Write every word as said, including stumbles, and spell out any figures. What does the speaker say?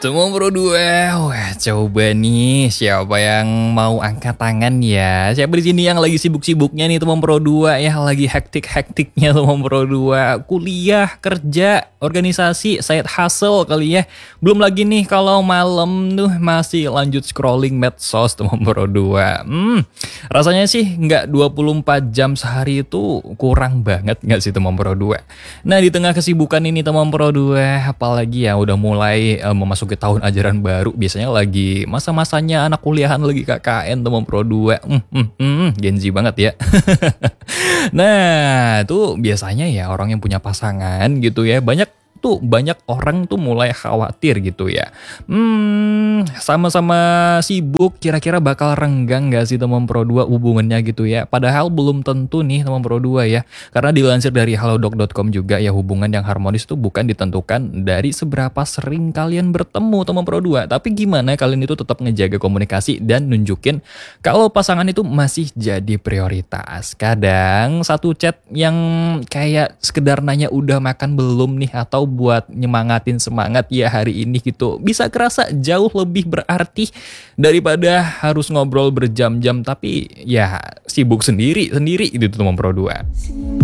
Semua Pro dua, wah coba nih siapa yang mau angkat tangan ya? Siapa di sini yang lagi sibuk-sibuknya nih teman Pro dua ya, lagi hektik-hektiknya teman Pro dua, kuliah, kerja, organisasi, side hustle kali ya. Belum lagi nih kalau malam tuh masih lanjut scrolling medsos teman Pro dua. Hmm, rasanya sih nggak dua puluh empat jam sehari itu kurang banget nggak sih teman Pro dua? Nah di tengah kesibukan ini teman Pro dua, apalagi ya udah mulai uh, memasuki tahun ajaran baru, biasanya lagi masa-masanya anak kuliahan lagi K K N teman Pro dua. Hmm, hmm, hmm, Gen Z banget ya. Nah, tuh biasanya ya orang yang punya pasangan gitu ya, banyak tuh banyak orang tuh mulai khawatir gitu ya. Hmm, sama-sama sibuk, kira-kira bakal renggang gak sih teman Pro dua hubungannya gitu ya? Padahal belum tentu nih teman Pro dua ya. Karena dilansir dari halodoc dot com juga ya, hubungan yang harmonis tuh bukan ditentukan dari seberapa sering kalian bertemu teman Pro dua, tapi gimana kalian itu tetap ngejaga komunikasi dan nunjukin kalau pasangan itu masih jadi prioritas. Kadang satu chat yang kayak sekedar nanya udah makan belum nih, atau buat nyemangatin semangat ya hari ini gitu, bisa kerasa jauh lebih berarti daripada harus ngobrol berjam-jam tapi ya sibuk sendiri-sendiri gitu teman Pro dua.